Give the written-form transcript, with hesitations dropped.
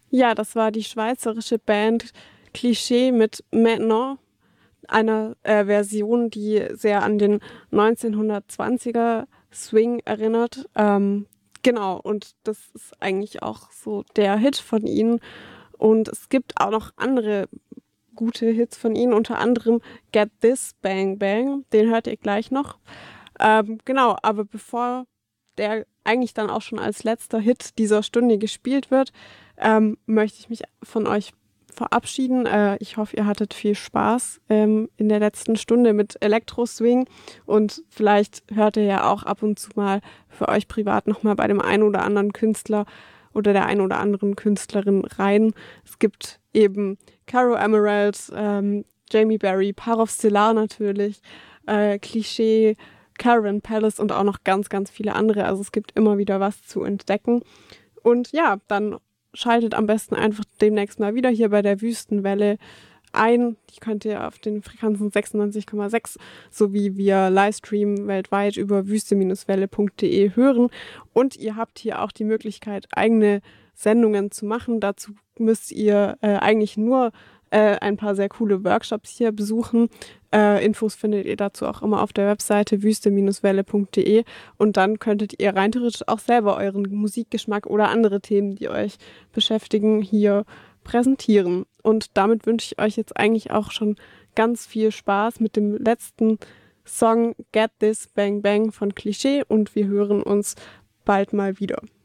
Ja, das war die schweizerische Band Klischee mit Maintenant, einer Version, die sehr an den 1920er Swing erinnert. Genau, und das ist eigentlich auch so der Hit von ihnen. Und es gibt auch noch andere gute Hits von ihnen, unter anderem Get This Bang Bang, den hört ihr gleich noch. Genau, aber bevor der eigentlich dann auch schon als letzter Hit dieser Stunde gespielt wird, möchte ich mich von euch verabschieden. Ich hoffe, ihr hattet viel Spaß in der letzten Stunde mit Elektro-Swing und vielleicht hört ihr ja auch ab und zu mal für euch privat nochmal bei dem einen oder anderen Künstler oder der einen oder anderen Künstlerin rein. Es gibt eben Caro Emerald, Jamie Berry, Parov Stelar natürlich, Klischee, Karen Palace und auch noch ganz, ganz viele andere. Also es gibt immer wieder was zu entdecken. Und ja, dann schaltet am besten einfach demnächst mal wieder hier bei der Wüstenwelle ein. Die könnt ihr auf den Frequenzen 96,6 sowie via Livestream weltweit über wüste-welle.de hören. Und ihr habt hier auch die Möglichkeit, eigene Sendungen zu machen. Dazu müsst ihr eigentlich nur ein paar sehr coole Workshops hier besuchen. Infos findet ihr dazu auch immer auf der Webseite wüste-welle.de und dann könntet ihr rein theoretisch auch selber euren Musikgeschmack oder andere Themen, die euch beschäftigen, hier präsentieren. Und damit wünsche ich euch jetzt eigentlich auch schon ganz viel Spaß mit dem letzten Song Get This Bang Bang von Klischee und wir hören uns bald mal wieder.